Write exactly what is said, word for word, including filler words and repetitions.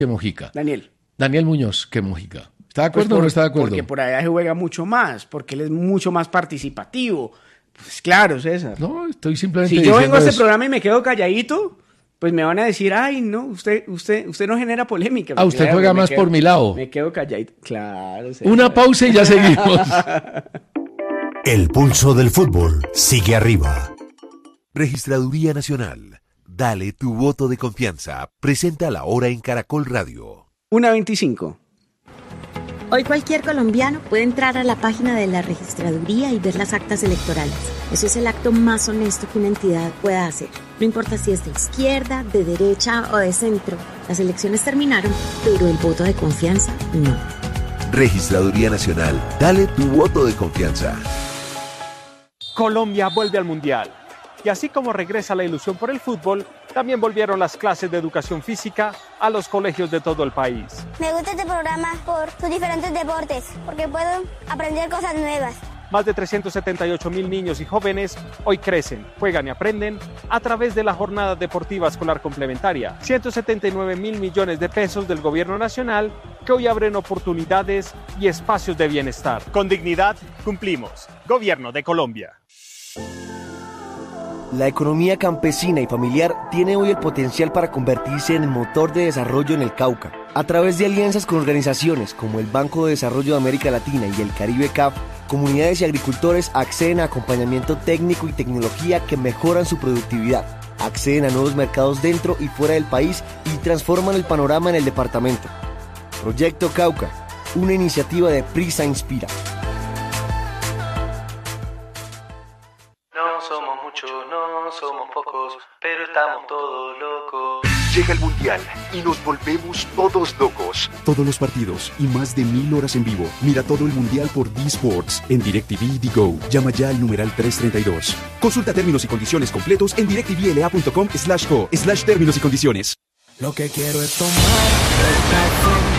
que Mojica. Daniel. Daniel Muñoz que Mojica. ¿Está de acuerdo pues por, o no está de acuerdo? Porque por allá se juega mucho más, porque él es mucho más participativo. Pues claro, César. No, estoy simplemente Si yo vengo a este eso. programa y me quedo calladito, pues me van a decir, ay, no, usted usted, usted no genera polémica. Ah, usted claro, juega más quedo, por mi lado. Me quedo calladito. Claro, César. Una pausa y ya seguimos. El pulso del fútbol sigue arriba. Registraduría Nacional. Dale tu voto de confianza. Presenta la hora en Caracol Radio. una veinticinco. Hoy cualquier colombiano puede entrar a la página de la registraduría y ver las actas electorales. Eso es el acto más honesto que una entidad pueda hacer. No importa si es de izquierda, de derecha o de centro. Las elecciones terminaron, pero el voto de confianza no. Registraduría Nacional. Dale tu voto de confianza. Colombia vuelve al Mundial. Y así como regresa la ilusión por el fútbol, también volvieron las clases de educación física a los colegios de todo el país. Me gusta este programa por sus diferentes deportes, porque puedo aprender cosas nuevas. Más de trescientos setenta y ocho mil niños y jóvenes hoy crecen, juegan y aprenden a través de la Jornada Deportiva Escolar Complementaria. ciento setenta y nueve mil millones de pesos del Gobierno Nacional que hoy abren oportunidades y espacios de bienestar. Con dignidad cumplimos. Gobierno de Colombia. La economía campesina y familiar tiene hoy el potencial para convertirse en el motor de desarrollo en el Cauca. A través de alianzas con organizaciones como el Banco de Desarrollo de América Latina y el Caribe C A F, comunidades y agricultores acceden a acompañamiento técnico y tecnología que mejoran su productividad, acceden a nuevos mercados dentro y fuera del país y transforman el panorama en el departamento. Proyecto Cauca, una iniciativa de Prisa Inspira. No somos muchos, no somos pocos, pero estamos todos locos. Llega el Mundial y nos volvemos todos locos. Todos los partidos y más de mil horas en vivo. Mira todo el Mundial por D Sports en DirecTV y Digo. Llama ya al numeral trescientos treinta y dos. Consulta términos y condiciones completos en directvla.com slash co slash términos y condiciones. Lo que quiero es tomar el café